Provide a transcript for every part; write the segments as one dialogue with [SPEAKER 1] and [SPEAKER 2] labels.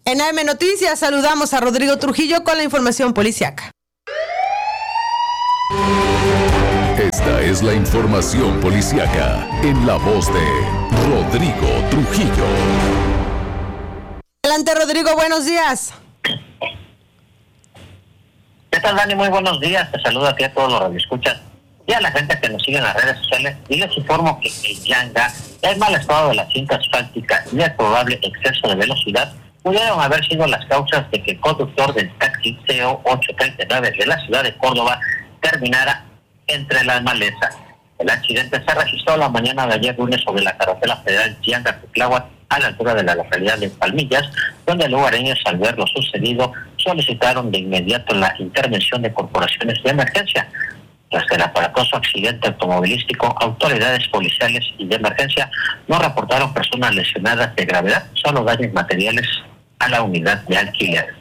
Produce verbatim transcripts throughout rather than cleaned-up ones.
[SPEAKER 1] En A M Noticias saludamos a Rodrigo Trujillo con la información policiaca.
[SPEAKER 2] Esta es la información policiaca en la voz de Rodrigo Trujillo.
[SPEAKER 1] Adelante, Rodrigo, buenos días.
[SPEAKER 3] ¿Qué tal, Dani? Muy buenos días. Te saludo aquí a todos los radioescuchas y a la gente que nos sigue en las redes sociales. Y les informo que en Yanga, el mal estado de la cinta asfáltica y el probable exceso de velocidad pudieron haber sido las causas de que el conductor del taxi C O ocho treinta y nueve de la ciudad de Córdoba terminara entre las malezas. El accidente se registró la mañana de ayer lunes sobre la carretera federal Yanga-Cuitláhuac, a la altura de la localidad de Palmillas, donde lugareños, al ver lo sucedido, solicitaron de inmediato la intervención de corporaciones de emergencia. Tras el aparatoso accidente automovilístico, autoridades policiales y de emergencia no reportaron personas lesionadas de gravedad, solo daños materiales a la unidad de alquiler.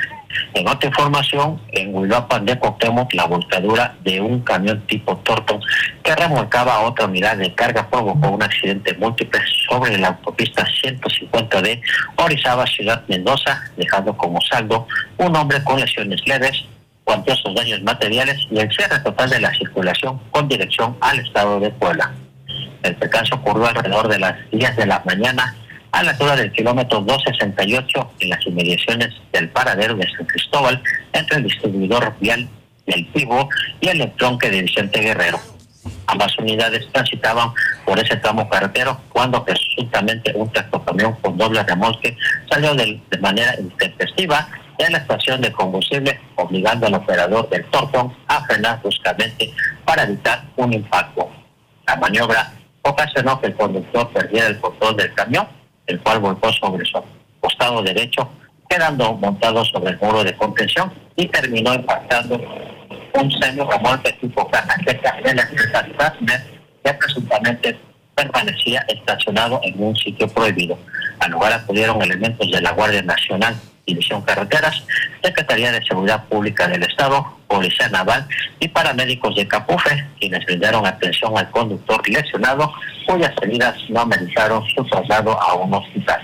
[SPEAKER 3] En otra información, en Uruapan de Cuauhtémoc, la volcadura de un camión tipo Torton que remolcaba a otra unidad de carga provocó un accidente múltiple sobre la autopista ciento cincuenta de Orizaba, Ciudad Mendoza, dejando como saldo un hombre con lesiones leves, cuantiosos daños materiales y el cierre total de la circulación con dirección al estado de Puebla. El percance ocurrió alrededor de las diez de la mañana a la altura del kilómetro doscientos sesenta y ocho en las inmediaciones del paradero de San Cristóbal, entre el distribuidor vial del Pivo y el entronque de Vicente Guerrero. Ambas unidades transitaban por ese tramo carretero cuando presuntamente un tractocamión con doble remolque salió de, de manera intempestiva de la estación de combustible, obligando al operador del Torton a frenar bruscamente para evitar un impacto. La maniobra ocasionó que el conductor perdiera el control del camión, el cual volcó sobre su costado derecho, quedando montado sobre el muro de contención y terminó impactando un semi-remolque tipo caja seca de la empresa Trasmer, que presuntamente permanecía estacionado en un sitio prohibido. Al lugar acudieron elementos de la Guardia Nacional, División Carreteras, Secretaría de Seguridad Pública del Estado, Policía Naval y paramédicos de Capufe, quienes brindaron atención al conductor lesionado, cuyas heridas no ameritaron su traslado a un hospital.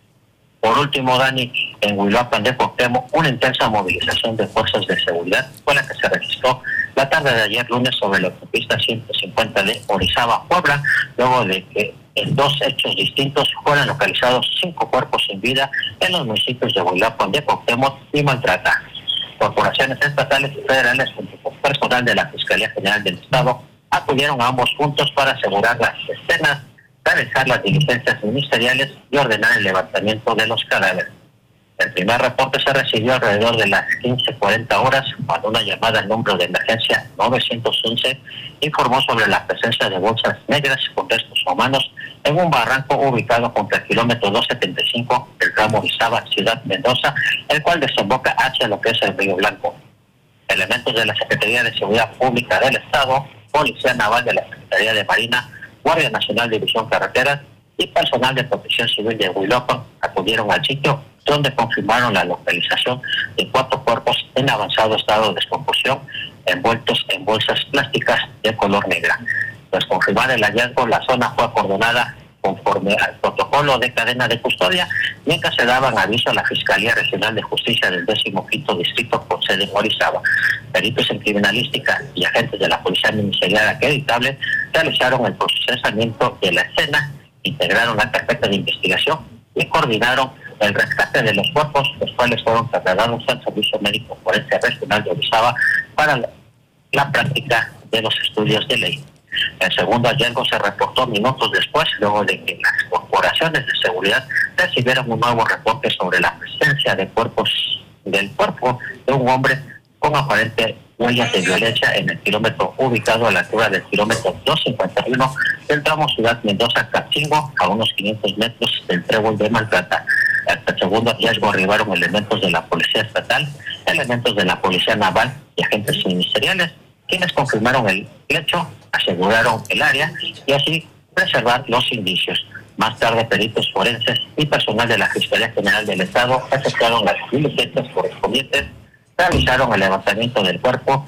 [SPEAKER 3] Por último, Dani, en Uruapan de Cuauhtémoc, una intensa movilización de fuerzas de seguridad fue la que se registró la tarde de ayer lunes sobre la autopista ciento cincuenta de Orizaba, Puebla, luego de que en dos hechos distintos fueron localizados cinco cuerpos sin vida en los municipios de Uruapan de Cuauhtémoc y Maltrata. Corporaciones estatales y federales junto con personal de la Fiscalía General del Estado acudieron a ambos puntos para asegurar las escenas, realizar las diligencias ministeriales y ordenar el levantamiento de los cadáveres. El primer reporte se recibió alrededor de las quince cuarenta horas, cuando una llamada al número de emergencia nueve once informó sobre la presencia de bolsas negras con restos humanos en un barranco ubicado junto al kilómetro doscientos setenta y cinco del tramo Orizaba, Ciudad Mendoza, el cual desemboca hacia lo que es el Río Blanco. Elementos de la Secretaría de Seguridad Pública del Estado, Policía Naval de la Secretaría de Marina, Guardia Nacional División Carreteras y personal de Protección Civil de Uruapan acudieron al sitio, donde confirmaron la localización de cuatro cuerpos en avanzado estado de descomposición, envueltos en bolsas plásticas de color negra. Tras confirmar el hallazgo, la zona fue acordonada conforme al protocolo de cadena de custodia, mientras se daban aviso a la Fiscalía Regional de Justicia del décimo quinto Distrito con sede en Orizaba. Peritos en criminalística y agentes de la Policía Ministerial acreditable realizaron el procesamiento de la escena, integraron la carpeta de investigación y coordinaron el rescate de los cuerpos, los cuales fueron trasladados al Servicio Médico Forense Regional de Orizaba para la, la práctica de los estudios de ley. El segundo hallazgo se reportó minutos después, luego de que las corporaciones de seguridad recibieron un nuevo reporte sobre la presencia de cuerpos del cuerpo de un hombre con aparente huellas de violencia en el kilómetro ubicado a la altura del kilómetro doscientos cincuenta y uno del tramo Ciudad Mendoza-Catzingo, a unos quinientos metros del trébol de Maltrata. Hasta el segundo hallazgo arribaron elementos de la Policía Estatal, elementos de la Policía Naval y agentes ministeriales, quienes confirmaron el hecho, aseguraron el área y así preservar los indicios. Más tarde, peritos forenses y personal de la Fiscalía General del Estado aceptaron las diligencias correspondientes, realizaron el levantamiento del cuerpo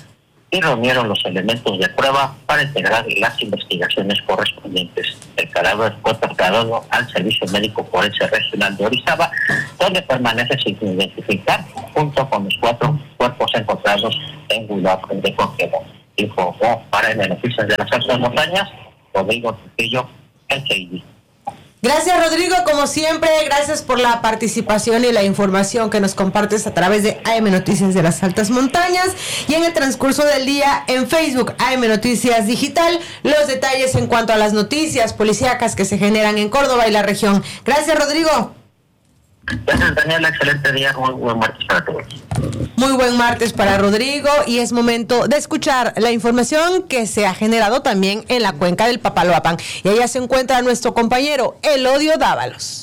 [SPEAKER 3] y reunieron los elementos de prueba para integrar las investigaciones correspondientes. El cadáver fue trasladado al Servicio Médico Forense Regional de Orizaba, donde permanece sin identificar, junto con los cuatro cuerpos encontrados en Huilapán de Conquebo. Informó para el Noticias de las Altas Montañas, Rodrigo Trujillo, el C I D.
[SPEAKER 1] Gracias, Rodrigo, como siempre, gracias por la participación y la información que nos compartes a través de A M Noticias de las Altas Montañas y en el transcurso del día en Facebook, A M Noticias Digital, los detalles en cuanto a las noticias policíacas que se generan en Córdoba y la región. Gracias, Rodrigo.
[SPEAKER 3] Gracias, Daniela, excelente día, muy buen martes para todos.
[SPEAKER 1] Muy buen martes para Rodrigo y es momento de escuchar la información que se ha generado también en la cuenca del Papaloapan. Y allá se encuentra nuestro compañero Elodio Dávalos.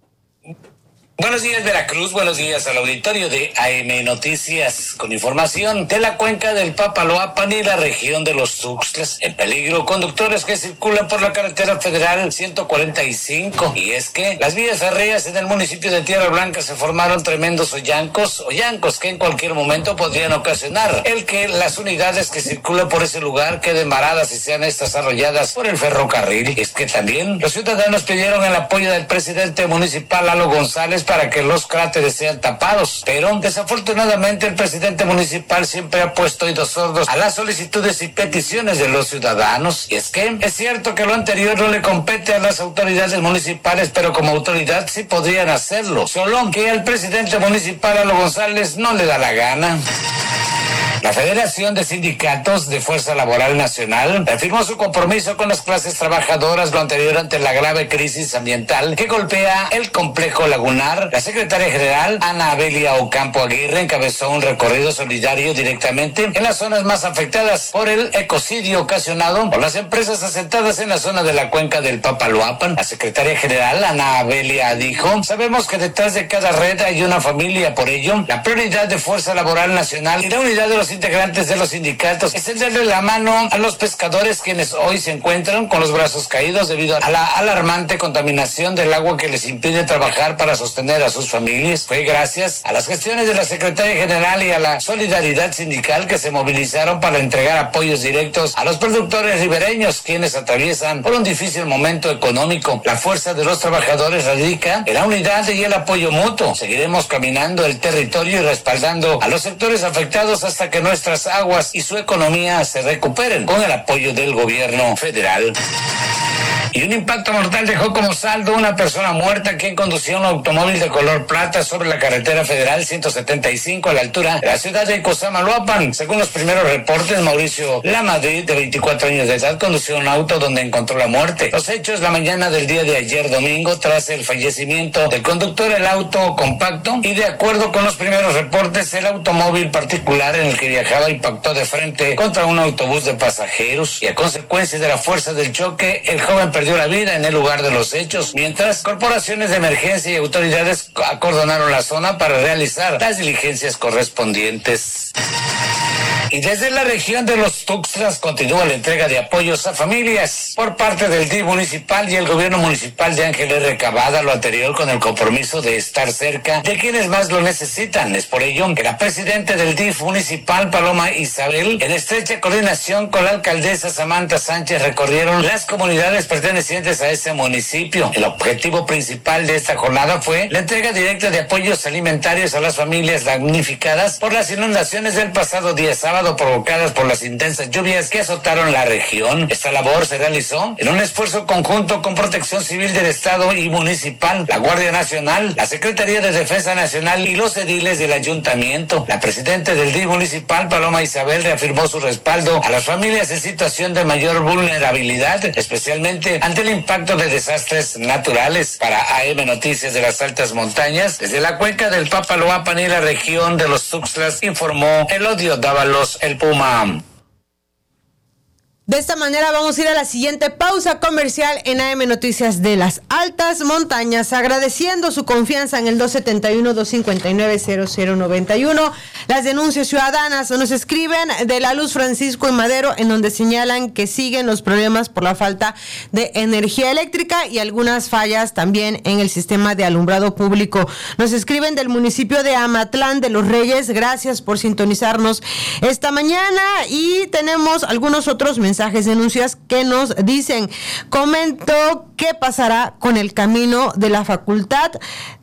[SPEAKER 4] Buenos días, Veracruz, buenos días al auditorio de A M Noticias, con información de la cuenca del Papaloapan y la región de los Tuxtlas. En peligro, conductores que circulan por la carretera federal ciento cuarenta y cinco. Y es que las vías férreas en el municipio de Tierra Blanca se formaron tremendos hoyancos, hoyancos que en cualquier momento podrían ocasionar el que las unidades que circulan por ese lugar queden varadas y sean estas arrolladas por el ferrocarril. Y es que también los ciudadanos pidieron el apoyo del presidente municipal, Lalo González, para que los cráteres sean tapados, pero desafortunadamente el presidente municipal siempre ha puesto oídos sordos a las solicitudes y peticiones de los ciudadanos. Y es que es cierto que lo anterior no le compete a las autoridades municipales, pero como autoridad sí podrían hacerlo, solo que al presidente municipal, Lalo González, no le da la gana. La Federación de Sindicatos de Fuerza Laboral Nacional reafirmó su compromiso con las clases trabajadoras, lo anterior ante la grave crisis ambiental que golpea el complejo lagunar. La secretaria general, Ana Abelia Ocampo Aguirre, encabezó un recorrido solidario directamente en las zonas más afectadas por el ecocidio ocasionado por las empresas asentadas en la zona de la cuenca del Papaloapan. La secretaria general, Ana Abelia, dijo: sabemos que detrás de cada red hay una familia, por ello, la prioridad de Fuerza Laboral Nacional y la unidad de los integrantes de los sindicatos es darle la mano a los pescadores, quienes hoy se encuentran con los brazos caídos debido a la alarmante contaminación del agua que les impide trabajar para sostener a sus familias. Fue gracias a las gestiones de la Secretaría General y a la solidaridad sindical que se movilizaron para entregar apoyos directos a los productores ribereños, quienes atraviesan por un difícil momento económico. La fuerza de los trabajadores radica en la unidad y el apoyo mutuo. Seguiremos caminando el territorio y respaldando a los sectores afectados hasta que nuestras aguas y su economía se recuperen con el apoyo del gobierno federal. Y un impacto mortal dejó como saldo una persona muerta quien conducía un automóvil de color plata sobre la carretera federal ciento setenta y cinco a la altura de la ciudad de Cosamaloapan. Según los primeros reportes, Mauricio Lamadrid, de veinticuatro años de edad, condució un auto donde encontró la muerte. Los hechos la mañana del día de ayer domingo, tras el fallecimiento del conductor del auto compacto, y de acuerdo con los primeros reportes, el automóvil particular en el que viajaba impactó de frente contra un autobús de pasajeros y a consecuencia de la fuerza del choque, el joven perdió la vida en el lugar de los hechos, mientras corporaciones de emergencia y autoridades acordonaron la zona para realizar las diligencias correspondientes. Y desde la región de los Tuxtlas continúa la entrega de apoyos a familias por parte del D I F municipal y el gobierno municipal de Ángel R. Cavada, lo anterior con el compromiso de estar cerca de quienes más lo necesitan. Es por ello que la presidenta del D I F municipal, Paloma Isabel, en estrecha coordinación con la alcaldesa Samantha Sánchez, recorrieron las comunidades pertenecientes a ese municipio. El objetivo principal de esta jornada fue la entrega directa de apoyos alimentarios a las familias damnificadas por las inundaciones del pasado día sábado, provocadas por las intensas lluvias que azotaron la región. Esta labor se realizó en un esfuerzo conjunto con Protección Civil del Estado y Municipal, la Guardia Nacional, la Secretaría de Defensa Nacional y los ediles del ayuntamiento. La presidenta del D I F municipal, Paloma Isabel, reafirmó su respaldo a las familias en situación de mayor vulnerabilidad, especialmente ante el impacto de desastres naturales. Para A M Noticias de las Altas Montañas, desde la cuenca del Papaloapan y la región de los Tuxtlas, informó Elodio Dávalos, el Puma.
[SPEAKER 1] De esta manera vamos a ir a la siguiente pausa comercial en A M Noticias de las Altas Montañas, agradeciendo su confianza en el dos setenta y uno, dos cincuenta y nueve, cero cero noventa y uno. Las denuncias ciudadanas nos escriben de La Luz, Francisco y Madero, en donde señalan que siguen los problemas por la falta de energía eléctrica y algunas fallas también en el sistema de alumbrado público. Nos escriben del municipio de Amatlán de los Reyes. Gracias por sintonizarnos esta mañana, y tenemos algunos otros mensajes mensajes, denuncias que nos dicen. Comento qué pasará con el camino de la facultad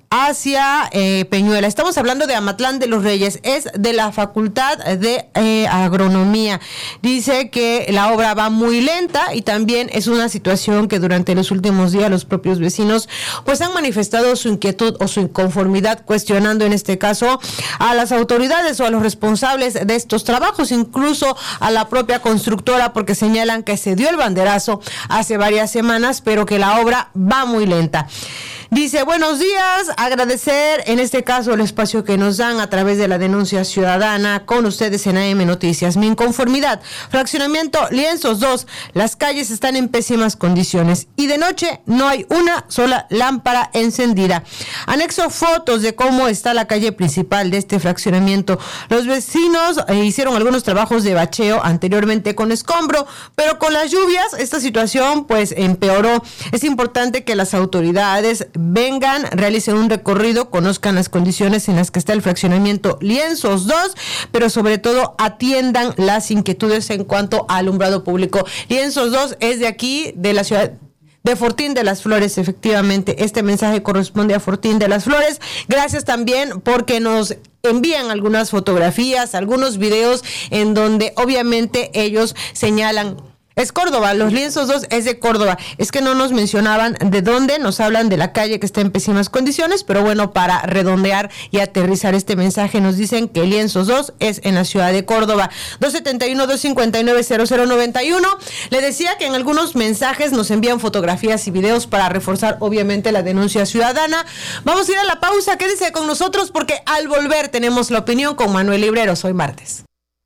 [SPEAKER 1] hacia eh, Peñuela. Estamos hablando de Amatlán de los Reyes, es de la Facultad de eh, Agronomía. Dice que la obra va muy lenta y también es una situación que durante los últimos días los propios vecinos pues han manifestado su inquietud o su inconformidad, cuestionando en este caso a las autoridades o a los responsables de estos trabajos, incluso a la propia constructora, porque señalan que se dio el banderazo hace varias semanas, pero que la obra va muy lenta. Dice, buenos días, agradecer en este caso el espacio que nos dan a través de la denuncia ciudadana con ustedes en A M Noticias. Mi inconformidad, fraccionamiento Lienzos dos, las calles están en pésimas condiciones y de noche no hay una sola lámpara encendida. Anexo fotos de cómo está la calle principal de este fraccionamiento. Los vecinos eh, hicieron algunos trabajos de bacheo anteriormente con escombro, pero con las lluvias esta situación pues empeoró. Es importante que las autoridades vengan, realicen un recorrido, conozcan las condiciones en las que está el fraccionamiento Lienzos dos, pero sobre todo atiendan las inquietudes en cuanto a alumbrado público. Lienzos dos es de aquí, de la ciudad de Fortín de las Flores. Efectivamente, este mensaje corresponde a Fortín de las Flores. Gracias también porque nos envían algunas fotografías, algunos videos en donde obviamente ellos señalan. Es Córdoba, los Lienzos dos es de Córdoba. Es que no nos mencionaban de dónde, nos hablan de la calle que está en pésimas condiciones, pero bueno, para redondear y aterrizar este mensaje, nos dicen que Lienzos dos es en la ciudad de Córdoba. dos setenta y uno, dos cincuenta y nueve, cero cero noventa y uno. Le decía que en algunos mensajes nos envían fotografías y videos para reforzar obviamente la denuncia ciudadana. Vamos a ir a la pausa, quédese con nosotros porque al volver tenemos la opinión con Manuel Libreros. Hoy martes.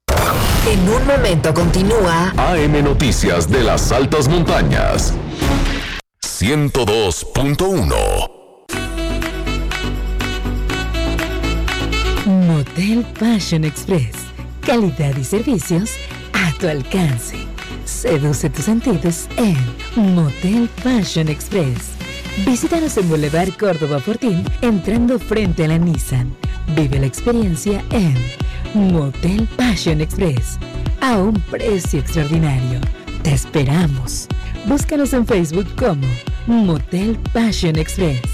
[SPEAKER 5] En un momento continúa
[SPEAKER 2] A M Noticias de las Altas Montañas. ciento dos punto uno.
[SPEAKER 6] Motel Fashion Express. Calidad y servicios a tu alcance. Seduce tus sentidos en Motel Fashion Express. Visítanos en Boulevard Córdoba Fortín, entrando frente a la Nissan. Vive la experiencia en Motel Fashion Express, a un precio extraordinario. Te esperamos. Búscanos en Facebook como Motel Fashion Express.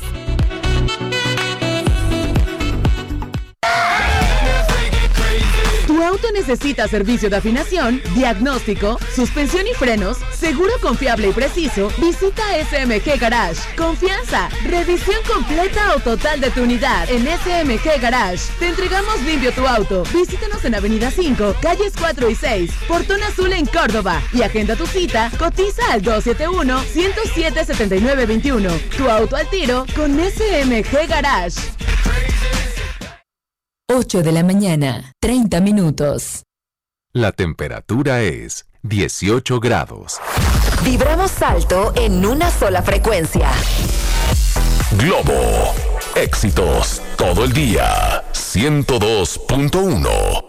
[SPEAKER 7] Tu auto necesita servicio de afinación, diagnóstico, suspensión y frenos, seguro confiable y preciso. Visita S M G Garage. Confianza, revisión completa o total de tu unidad en S M G Garage. Te entregamos limpio tu auto. Visítanos en Avenida cinco, calles cuatro y seis, Portón Azul en Córdoba. Y agenda tu cita. Cotiza al dos siete uno, ciento siete, setenta y nueve veintiuno. Tu auto al tiro con S M G Garage.
[SPEAKER 6] ocho de la mañana, treinta minutos.
[SPEAKER 2] La temperatura es dieciocho grados.
[SPEAKER 5] Vibramos alto en una sola frecuencia.
[SPEAKER 2] Globo. Éxitos todo el día. ciento dos punto uno.